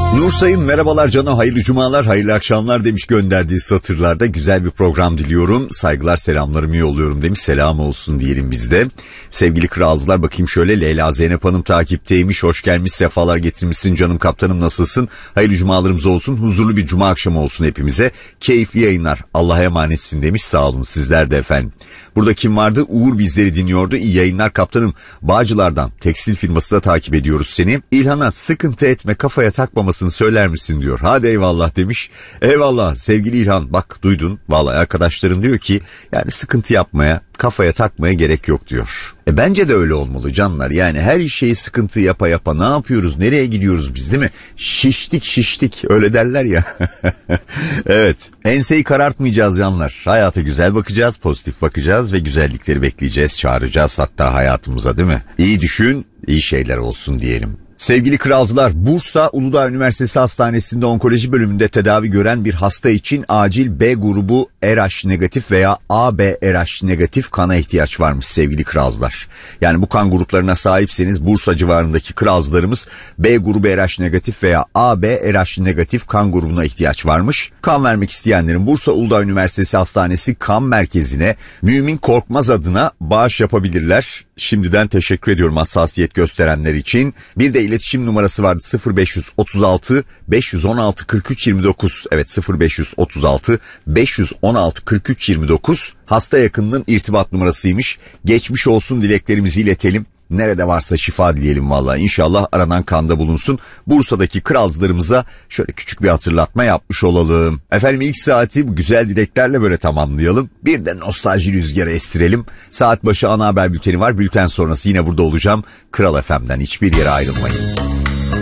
Nursay'ın merhabalar Cano, hayırlı cumalar, hayırlı akşamlar demiş gönderdiği satırlarda. Güzel bir program diliyorum, saygılar selamlarımı yolluyorum demiş, selam olsun diyelim biz de. Sevgili kralcılar, bakayım şöyle, Leyla Zeynep Hanım takipteymiş, hoş gelmiş, sefalar getirmişsin canım kaptanım, nasılsın? Hayırlı cumalarımız olsun, huzurlu bir cuma akşamı olsun hepimize, keyifli yayınlar, Allah'a emanetsin demiş, sağ olun sizler de efendim. Burada kim vardı? Uğur bizleri dinliyordu, iyi yayınlar kaptanım, Bağcılar'dan tekstil firması da takip ediyoruz seni. İlhan'a sıkıntı etme, kafaya takmamasını söyler misin diyor. Hadi eyvallah demiş. Eyvallah sevgili İlhan, bak duydun, vallahi arkadaşların diyor ki yani sıkıntı yapmaya, kafaya takmaya gerek yok diyor. Bence de öyle olmalı canlar, yani her şeyi sıkıntı yapa yapa ne yapıyoruz, nereye gidiyoruz biz, değil mi? Şiştik öyle derler ya. Evet, enseyi karartmayacağız canlar, hayata güzel bakacağız, pozitif bakacağız ve güzellikleri bekleyeceğiz, çağıracağız hatta hayatımıza, değil mi? İyi düşün, iyi şeyler olsun diyelim. Sevgili kralcılar, Bursa Uludağ Üniversitesi Hastanesi'nde onkoloji bölümünde tedavi gören bir hasta için acil B grubu RH negatif veya AB RH negatif kana ihtiyaç varmış sevgili kralcılar. Yani bu kan gruplarına sahipseniz Bursa civarındaki kralcılarımız B grubu RH negatif veya AB RH negatif kan grubuna ihtiyaç varmış. Kan vermek isteyenlerin Bursa Uludağ Üniversitesi Hastanesi kan merkezine Mümin Korkmaz adına bağış yapabilirler. Şimdiden teşekkür ediyorum hassasiyet gösterenler için. Bir de iletişim numarası vardı, 0536 516 43 29. Evet, 0536 516 43 29 hasta yakınının irtibat numarasıymış. Geçmiş olsun dileklerimizi iletelim. Nerede varsa şifa dileyelim vallahi. İnşallah aranan kanda bulunsun. Bursa'daki kralcılarımıza şöyle küçük bir hatırlatma yapmış olalım. Efendim ilk saati bu güzel dileklerle böyle tamamlayalım. Bir de nostalji rüzgarı estirelim. Saat başı ana haber bülteni var. Bülten sonrası yine burada olacağım. Kral FM'den hiçbir yere ayrılmayın.